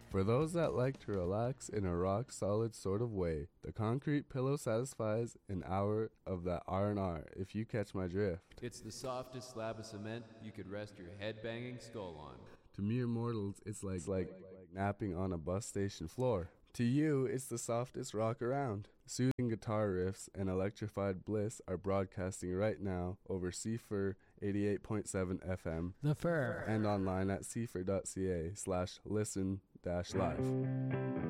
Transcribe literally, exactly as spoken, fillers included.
For those that like to relax in a rock-solid sort of way, the concrete pillow satisfies an hour of that R and R, if you catch my drift. It's the softest slab of cement you could rest your head-banging skull on. To mere mortals, it's like, it's like napping on a bus station floor. To you, it's the softest rock around. Soothing guitar riffs and electrified bliss are broadcasting right now over C F R eighty-eight point seven F M. The Fur. And online at c f r dot c a slash listen dash live.